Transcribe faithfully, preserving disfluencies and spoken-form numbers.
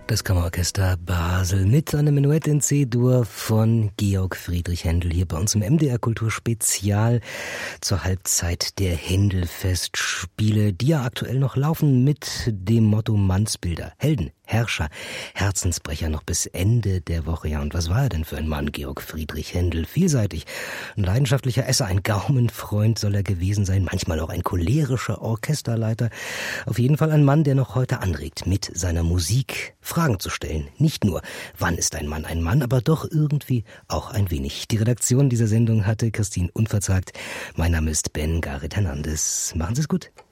Das Kammerorchester Basel mit einem Menuett in C-Dur von Georg Friedrich Händel hier bei uns im M D R Kultur Spezial zur Halbzeit der Händelfestspiele, die ja aktuell noch laufen mit dem Motto Mannsbilder, Helden, Herrscher, Herzensbrecher noch bis Ende der Woche. Ja, und was war er denn für ein Mann, Georg Friedrich Händel? Vielseitig, ein leidenschaftlicher Esser, ein Gaumenfreund soll er gewesen sein, manchmal auch ein cholerischer Orchesterleiter. Auf jeden Fall ein Mann, der noch heute anregt, mit seiner Musik Fragen zu stellen. Nicht nur, wann ist ein Mann ein Mann, aber doch irgendwie auch ein wenig. Die Redaktion dieser Sendung hatte Christine Unverzagt. Mein Name ist Ben Gareth Hernandez. Machen Sie es gut.